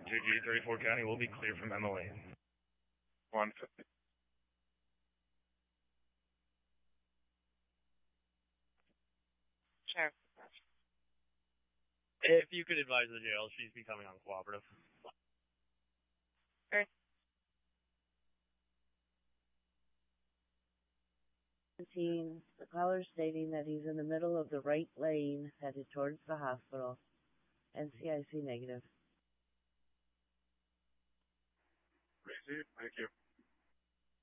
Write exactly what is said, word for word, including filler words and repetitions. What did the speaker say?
two G thirty-four County will be clear from M O A. one fifty. Sheriff. If you could advise the jail, she's becoming uncooperative. Earth. The caller stating that he's in the middle of the right lane headed towards the hospital. N C I C negative. Received. Thank you.